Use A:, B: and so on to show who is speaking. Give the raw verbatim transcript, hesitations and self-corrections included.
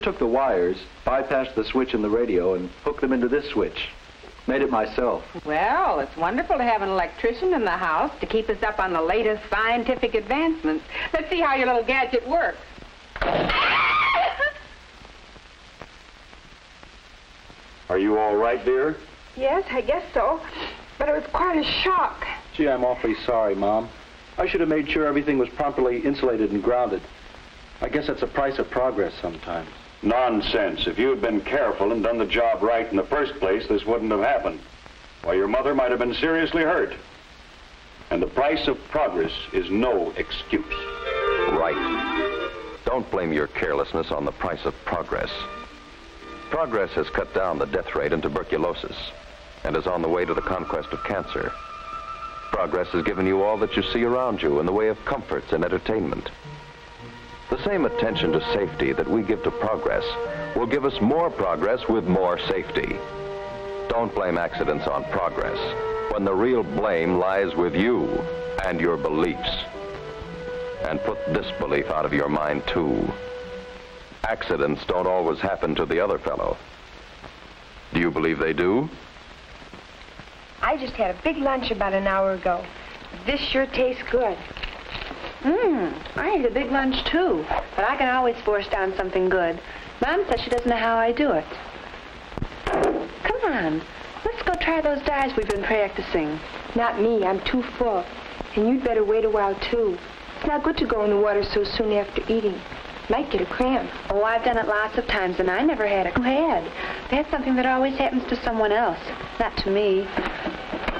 A: Took the wires, bypassed the switch in the radio, and hooked them into this switch. Made it myself.
B: Well, it's wonderful to have an electrician in the house to keep us up on the latest scientific advancements. Let's see how your little gadget works.
C: Are you all right, dear?
D: Yes, I guess so. But it was quite a shock.
A: Gee, I'm awfully sorry, Mom. I should have made sure everything was properly insulated and grounded. I guess that's the price of progress sometimes.
C: Nonsense. If you had been careful and done the job right in the first place, this wouldn't have happened. Why, your mother might have been seriously hurt. And the price of progress is no excuse.
E: Right. Don't blame your carelessness on the price of progress. Progress has cut down the death rate in tuberculosis and is on the way to the conquest of cancer. Progress has given you all that you see around you in the way of comforts and entertainment. The same attention to safety that we give to progress will give us more progress with more safety. Don't blame accidents on progress when the real blame lies with you and your beliefs. And put this belief out of your mind, too. Accidents don't always happen to the other fellow. Do you believe they do?
D: I just had a big lunch about an hour ago. This sure tastes good.
F: Mmm, I ate a big lunch, too. But I can always force down something good. Mom says she doesn't know how I do it. Come on, let's go try those dives we've been practicing.
D: Not me, I'm too full. And you'd better wait a while, too. It's not good to go in the water so soon after eating. Might get a cramp.
F: Oh, I've done it lots of times, and I never had a head. That's something that always happens to someone else, not to me.